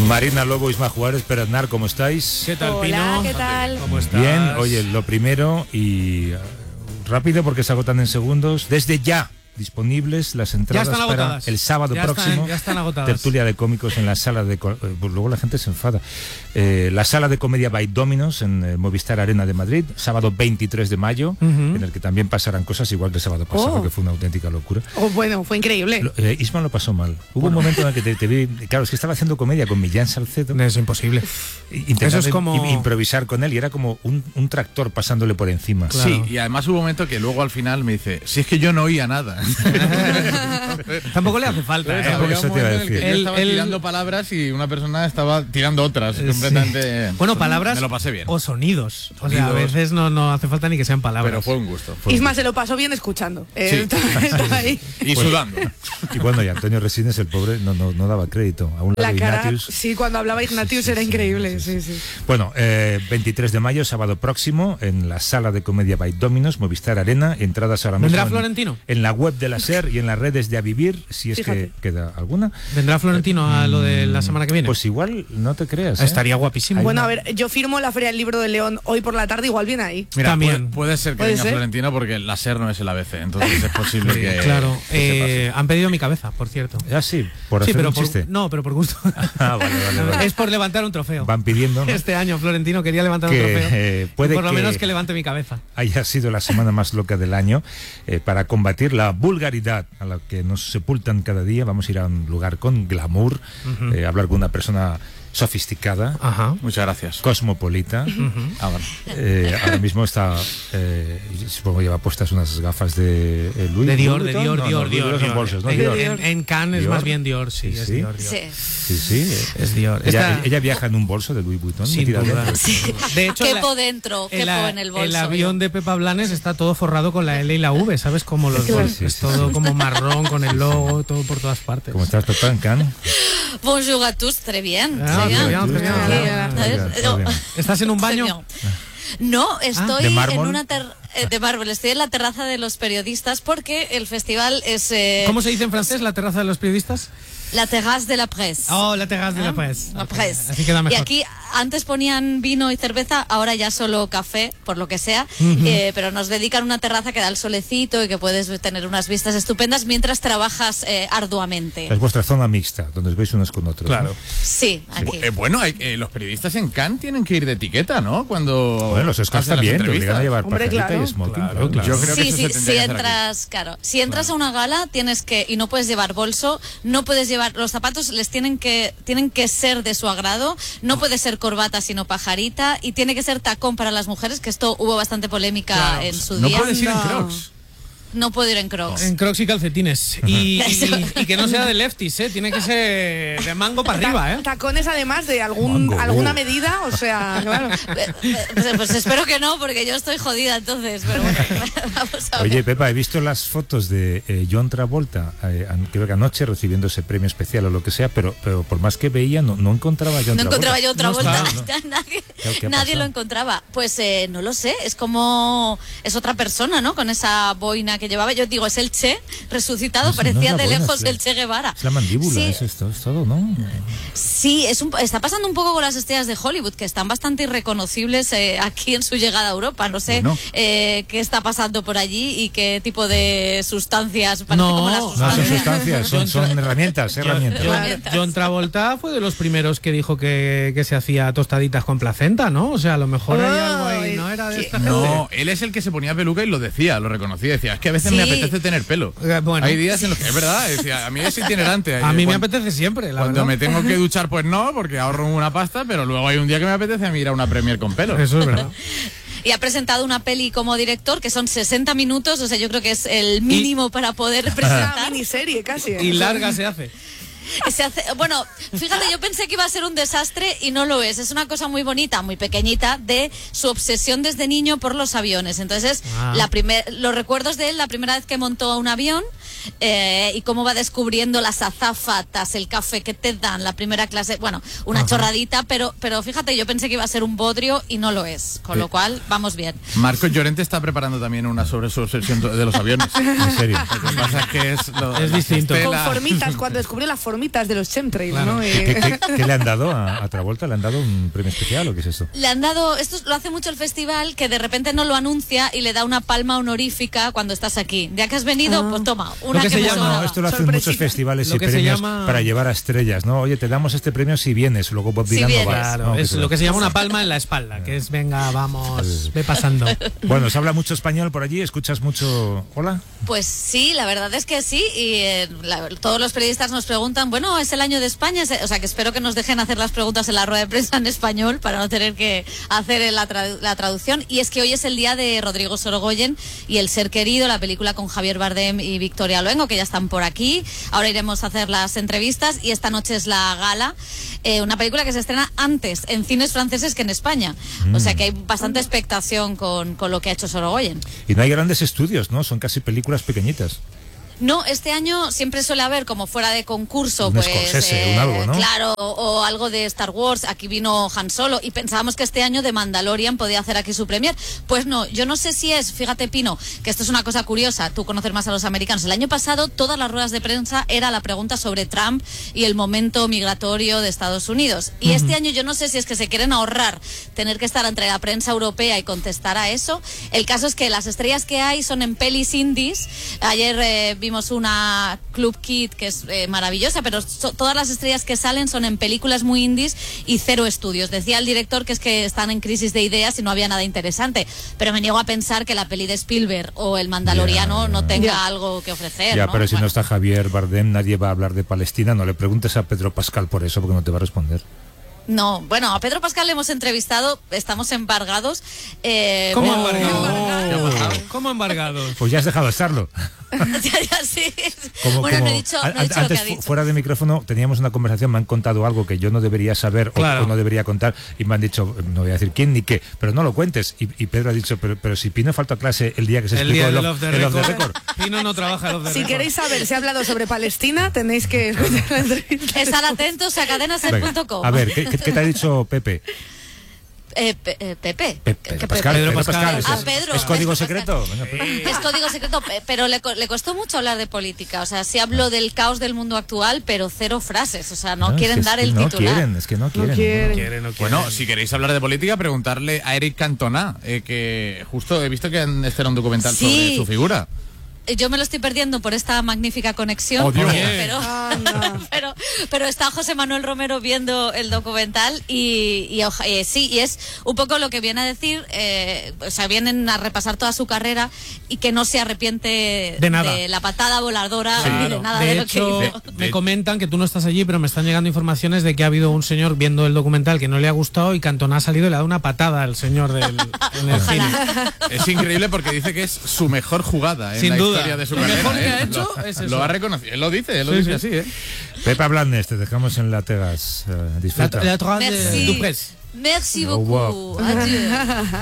Marina Lobo, Isma Juárez, Pérez Aznar, ¿cómo estáis? ¿Qué tal, Hola, Pino? ¿qué tal? ¿Cómo estás? Bien, oye, lo primero y rápido porque se agotan en segundos. Desde ya disponibles las entradas Ya están para agotadas. el sábado Ya próximo. ya están agotadas. Tertulia de cómicos en la sala de... pues luego la gente se enfada. La sala de comedia by Dominos en Movistar Arena de Madrid, sábado 23 de mayo, en el que también pasarán cosas igual que el sábado pasado, que fue una auténtica locura. Bueno, fue increíble. Isma lo pasó mal. Hubo un momento en el que te vi... Claro, es que estaba haciendo comedia con Millán Salcedo. Es imposible. Intentando Eso es como... improvisar con él y era como un tractor pasándole por encima. Claro. Sí, y además hubo un momento que luego al final me dice, si es que yo no oía nada. Tampoco le hace falta. Eso te iba a decir. Él estaba tirando palabras y una persona estaba tirando otras completamente. Bueno, palabras me lo pasé bien. o sonidos. O sea, a veces no hace falta ni que sean palabras. Pero fue un gusto. Isma se lo pasó bien escuchando. Sí. Está ahí. Y sudando. Y bueno, y Antonio Resines, el pobre, no daba crédito. A un lado La cara, Ignatius. sí, cuando hablaba Ignatius era increíble. Sí. Bueno, 23 de mayo, sábado próximo, en la sala de comedia by Dominos, Movistar Arena, entradas ahora mismo. ¿Vendrá Florentino? En la web de la SER y en las redes de A Vivir, si es Fíjate. que queda alguna. ¿Vendrá Florentino a lo de la semana que viene? Pues igual, no te creas. Estaría guapísimo. Bueno, a ver, yo firmo la Feria del Libro de León hoy por la tarde, igual viene ahí. Mira, También. puede ser que ¿Puede venga ser? Florentino porque la SER no es el ABC, entonces es posible que... Claro. que se Han pedido mi cabeza, por cierto. Ah, sí, por hacer pero un chiste. no, pero por gusto. Ah, vale. Es por levantar un trofeo. Van pidiendo, ¿no? Este año Florentino quería levantar un Que, trofeo. puede Y por lo que- menos que levante mi cabeza. Haya sido la semana más loca del año para combatir la vulgaridad a la que nos sepultan cada día. Vamos a ir a un lugar con glamour, hablar con una persona sofisticada, Ajá. Muchas gracias. cosmopolita. Ah, vale. Ahora mismo está, supongo lleva puestas unas gafas de Louis De Dior, Vuitton. de Dior, No, Dior, Louis Dior. Vuitton son Dior. bolsos, ¿no? En- Dior. En Cannes es Dior. más bien Dior, sí, es Sí. Dior. Sí. Es Dior. Ella viaja en un bolso de Louis Vuitton. Sin metida duda. dentro. Sí. De hecho, Quepo dentro, quepo en el bolso. el avión de Pepa Blanes está todo forrado con la L y la V, ¿sabes? Como los Claro. bolsos. Sí, Es sí, todo sí. como marrón, con el logo, todo por todas partes. ¿Cómo estás, Pepa, en Cannes? Bonjour à tous, très bien. Ah, très bien. très bien, très bien. No, ¿Estás en un baño? Très bien. No, estoy ¿De mármol? en una de mármol, estoy en la terraza de los periodistas porque el festival es ¿Cómo se dice en francés la terraza de los periodistas? la terrasse de la presse. Oh, la terraza de la presse. La presse. Así queda mejor. Y aquí antes ponían vino y cerveza, ahora ya solo café, por lo que sea, pero nos dedican una terraza que da el solecito y que puedes tener unas vistas estupendas mientras trabajas arduamente. Es vuestra zona mixta, donde os veis unos con otros. Claro. ¿no? Sí, aquí. Bueno, los periodistas en Cannes tienen que ir de etiqueta, ¿no? Cuando Bueno, los Oscars hacen las también, te obligan a entrevistas. llevar Hombre, pajarita claro. y smoking. Claro, claro. Yo creo que Sí, eso se sí, tendría si que hacer aquí. entras, claro, si entras a una gala tienes que, y no puedes llevar bolso, no puedes llevar, los zapatos les tienen que ser de su agrado, no puede ser corbata sino pajarita, y tiene que ser tacón para las mujeres, que esto hubo bastante polémica Claro. en su No día. puedes ir en Crocs. No puedo ir en Crocs. En Crocs y calcetines. Y que no sea de lefties, ¿eh? Tiene que ser de mango para arriba, ¿eh? Tacones además de Mango, alguna medida, o sea, claro. Pues espero que no, porque yo estoy jodida entonces, pero bueno, vamos a ver. Oye, Pepa, he visto las fotos de John Travolta, creo que anoche recibiendo ese premio especial o lo que sea, pero por más que veía, no encontraba a John No Travolta. encontraba yo otra No vuelta, está, nadie, ¿Qué ha nadie pasado? lo encontraba. Pues no lo sé, es como, es otra persona, ¿no? Con esa boina que llevaba, yo digo, es el Che resucitado, No, no parecía es la de boina, lejos es la- el Che Guevara. Es la mandíbula, Sí, es todo, ¿no? sí, está pasando un poco con las estrellas de Hollywood, que están bastante irreconocibles aquí en su llegada a Europa. No sé Bueno. qué está pasando por allí y qué tipo de sustancias, parece No, como las no, No son sustancias. sustancias, son herramientas. John Travolta fue de los primeros que dijo que se hacía tostaditas con placenta, ¿no? O sea, a lo mejor hay algo ahí, ¿no? Era de esta gente. No, él es el que se ponía peluca y lo decía, lo reconocía. Decía, es que a veces me Sí. apetece tener pelo. Bueno. Hay días en los que es verdad, decía, a mí es itinerante. A mí me Cuando- apetece siempre, la Cuando verdad. me tengo que duchar, pues no, porque ahorro una pasta, pero luego hay un día que me apetece a mí ir a una premier con pelo. Eso es verdad. Y ha presentado una peli como director que son 60 minutos, o sea, yo creo que es el mínimo para poder Una presentar. miniserie casi. Y larga se hace. Bueno, fíjate, yo pensé que iba a ser un desastre y no lo es. Es una cosa muy bonita, muy pequeñita, de su obsesión desde niño por los aviones. Entonces, los recuerdos de él, la primera vez que montó un avión, y cómo va descubriendo las azáfatas, el café que te dan, la primera clase, bueno, una chorradita, pero fíjate, yo pensé que iba a ser un bodrio y no lo es, con lo cual vamos bien. Marcos Llorente está preparando también una sobre su obsesión de los aviones. En serio. Lo que pasa es que es distinto. Con formitas, cuando descubrió las formitas de los chemtrails, Claro. ¿no? ¿Qué le han dado a Travolta? ¿Le han dado un premio especial o qué es eso? Le han dado, esto lo hace mucho el festival, que de repente no lo anuncia y le da una palma honorífica cuando estás aquí. Ya que has venido, pues toma, una que se me llama- sobraba. Esto lo hacen muchos festivales Lo y que se premios llama- para llevar a estrellas, ¿no? Oye, te damos este premio si vienes, luego Bob Si Dylan no vienes. va. Claro, No, es que lo que se llama una palma en la espalda, que es venga, vamos, ve pasando. Bueno, se habla mucho español por allí, escuchas mucho... ¿Hola? Pues sí, la verdad es que sí, y todos los periodistas nos preguntan, bueno, es el año de España, o sea que espero que nos dejen hacer las preguntas en la rueda de prensa en español para no tener que hacer la traducción, y es que hoy es el día de Rodrigo Sorogoyen y El ser querido, la película con Javier Bardem y Victoria Luengo, que ya están por aquí. Ahora iremos a hacer las entrevistas y esta noche es la gala, una película que se estrena antes en cines franceses que en España, o sea que hay bastante expectación con lo que ha hecho Sorogoyen. Y no hay grandes estudios, ¿no? Son casi películas pequeñitas. No, este año siempre suele haber como fuera de concurso, Un pues Scorsese, un algo, ¿no? claro, o algo de Star Wars. Aquí vino Han Solo y pensábamos que este año de Mandalorian podía hacer aquí su premier. Pues no, yo no sé si es, fíjate Pino, que esto es una cosa curiosa, tú conoces más a los americanos. El año pasado todas las ruedas de prensa era la pregunta sobre Trump y el momento migratorio de Estados Unidos. Y este año yo no sé si es que se quieren ahorrar tener que estar entre la prensa europea y contestar a eso. El caso es que las estrellas que hay son en pelis indies. Ayer vimos una Club Kid que es maravillosa, pero todas las estrellas que salen son en películas muy indies y cero estudios. Decía el director que es que están en crisis de ideas y no había nada interesante, pero me niego a pensar que la peli de Spielberg o El Mandaloriano no tenga algo que ofrecer. Ya, ¿no? pero si Bueno. no está Javier Bardem, nadie va a hablar de Palestina. No le preguntes a Pedro Pascal por eso, porque no te va a responder. No, bueno, a Pedro Pascal le hemos entrevistado, estamos embargados. ¿Cómo pero- embargados? ¿Cómo embargados? Pues ya has dejado de estarlo. ya, sí. Bueno, no he dicho lo que Antes, ha dicho. fuera de micrófono, teníamos una conversación, me han contado algo que yo no debería saber Claro. o no debería contar, y me han dicho, no voy a decir quién ni qué, pero no lo cuentes. Y Pedro ha dicho, pero si Pino faltó a clase el día que se El explicó día el del off Off the el off the Record. record. Pino no trabaja el Off the Si Record. queréis saber si ha hablado sobre Palestina, tenéis que escuchar la entrevista. Estar atentos a Venga, cadenaser.com. a ver, ¿qué te ha dicho Pepe? Pepe. Pedro Pascal, Pedro Pedro Pascal. Pascal, Ah, Pedro. ¿es código Pedro secreto? Venga, Pedro. Es código secreto, pero le costó mucho hablar de política. O sea, sí habló del caos del mundo actual, pero cero frases. O sea, no es quieren que dar el no titular. quieren, es que no quieren. quieren. No quiere. Bueno, si queréis hablar de política, preguntarle a Eric Cantona, que justo he visto que han estrenado un documental Sí. sobre su figura. Yo me lo estoy perdiendo por esta magnífica conexión. Oh, Dios. Pero está José Manuel Romero viendo el documental y sí, y es un poco lo que viene a decir, o sea, vienen a repasar toda su carrera y que no se arrepiente De nada. la patada voladora, Sí. ni de nada de de, hecho, lo que hizo. me comentan que tú no estás allí, pero me están llegando informaciones de que ha habido un señor viendo el documental que no le ha gustado y Cantona ha salido y le ha dado una patada al señor en el cine. Ojalá. Es increíble porque dice que es su mejor jugada en Sin la duda. historia de su Lo carrera. mejor que ha ¿eh? hecho es eso. Lo ha reconocido. Él lo dice Sí, así, ¿eh? Pepa Blandes, te dejamos en la Tegas. Disfruta. La droite Merci. du presse. Merci Au beaucoup. Adieu.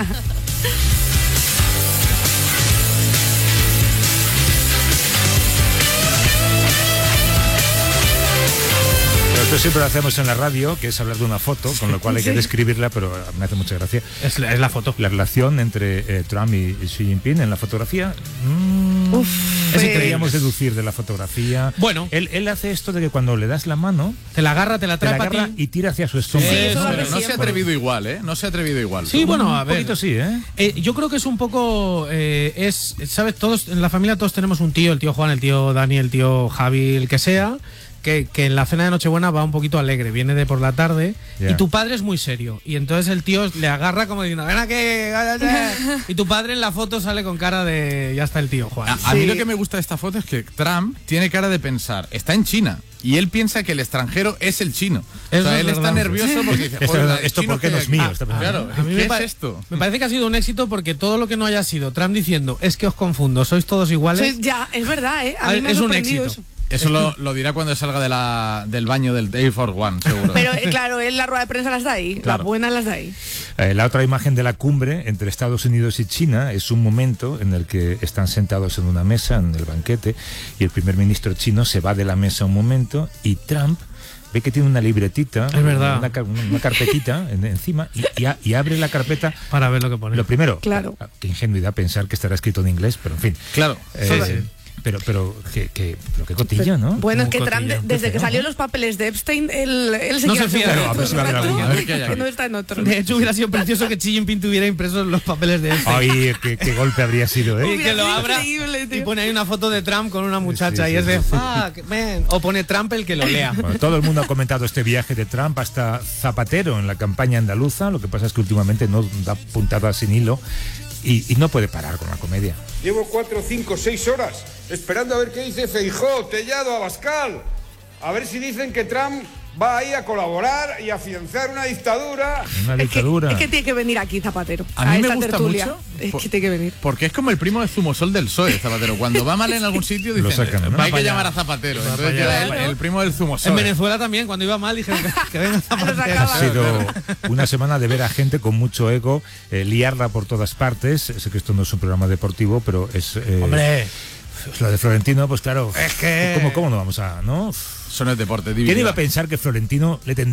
Nosotros siempre lo hacemos en la radio, que es hablar de una foto, con lo cual hay que describirla, pero me hace mucha gracia. Es la foto. La relación entre Trump y Xi Jinping en la fotografía. Es ¿Qué increíble. queríamos deducir de la fotografía? Bueno. Él hace esto de que cuando le das la mano, Te la agarra, te la te trae la para agarra ti. y tira hacia su estómago. Sí, eso Pero lo no se ha siempre. atrevido igual, ¿eh? No se ha atrevido igual. Sí, bueno, a Un ver. poquito sí, ¿eh? Yo creo que es un poco, ¿sabes? Todos en la familia todos tenemos un tío, el tío Juan, el tío Dani, el tío Javi, el que sea, que en la cena de Nochebuena va un poquito alegre, viene de por la tarde Ya. y tu padre es muy serio y entonces el tío le agarra como diciendo, ven aquí, cállate. Y tu padre en la foto sale con cara de, ya está el tío Juan. A mí Sí. lo que me gusta de esta foto es que Trump tiene cara de pensar, está en China y él piensa que el extranjero es el chino. Eso o sea, es él está verdad. nervioso porque dice, Esto- "Joder, el esto chino porque que no hay es mío, aquí". está pensando. Claro, A mí ¿qué me es esto? Me parece que ha sido un éxito porque todo lo que no haya sido Trump diciendo es que os confundo, sois todos iguales. Sí, ya, es verdad, ¿eh? A mí me ha Es un sorprendido éxito. eso. Eso lo dirá cuando salga del baño del Air Force One, seguro. Pero claro, él la rueda de prensa las da ahí, Claro. las buenas las da ahí. La otra imagen de la cumbre entre Estados Unidos y China es un momento en el que están sentados en una mesa, en el banquete, y el primer ministro chino se va de la mesa un momento y Trump ve que tiene una libretita, es verdad, una carpetita encima y abre la carpeta para ver lo que pone. Lo primero, claro, qué ingenuidad pensar que estará escrito en inglés, pero en fin. Claro. Pero qué cotilla, ¿no? Bueno, es que Cotilla. Trump, desde que salió los papeles de Epstein, él se No quiere se fía. hacer Claro, a ver si va a haber alguno. A ver qué hay aquí. que no está en otro. De hecho, hubiera sido precioso que Xi Jinping tuviera impresos los papeles de este. Ay, qué golpe habría sido, ¿eh? Y que lo sido abra increíble, tío. y pone ahí una foto de Trump con una muchacha Sí, y es de sí. fuck, man. O pone Trump el que lo lea. Bueno, todo el mundo ha comentado este viaje de Trump hasta Zapatero en la campaña andaluza. Lo que pasa es que últimamente no da puntadas sin hilo y no puede parar con la comedia. Llevo 4, 5, 6 horas esperando a ver qué dice Feijóo, Tellado, Abascal. A ver si dicen que Trump va ahí a colaborar y a afianzar una dictadura. Una dictadura. Es que tiene que venir aquí Zapatero. A mí me esta gusta tertulia. mucho. Es que tiene que venir. Porque es como el primo de Zumosol del PSOE, Zapatero. Cuando va mal en algún sitio Lo dicen, sacan, ¿no? hay que para llamar allá. a Zapatero. Va Entonces para queda allá. el primo del Zumosol. En Venezuela también, cuando iba mal, dijeron que venga Zapatero. acaba. Ha sido una semana de ver a gente con mucho ego liarla por todas partes. Sé que esto no es un programa deportivo, pero es... Hombre, lo de Florentino, pues claro. Es que- ¿Cómo no vamos a...? ¿no? Son el deporte. ¿Quién iba a pensar que Florentino le tendría